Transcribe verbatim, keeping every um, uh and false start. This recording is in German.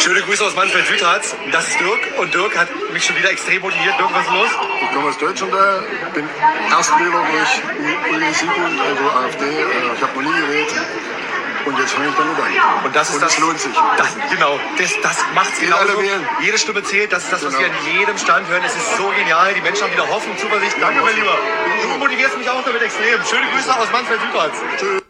Schöne Grüße aus Mansfeld-Südharz. Das ist Dirk und Dirk hat mich schon wieder extrem motiviert. Dirk, was ist los? Ich komme aus Deutschland, da bin Erstwähler durch Uli Siegmund, also AfD. Ich habe noch nie gewählt. Und jetzt fange ich damit an. Und das ist und das, das lohnt sich. Das, genau, das, das macht es genau. Alle wählen. Jede Stimme zählt, das ist das, was Genau. wir an jedem Stand hören. Es ist so genial, die Menschen haben wieder Hoffnung, Zuversicht. Danke, mein Lieber. Du motivierst mich auch damit extrem. Schöne Grüße aus Mansfeld-Südharz. Tschüss.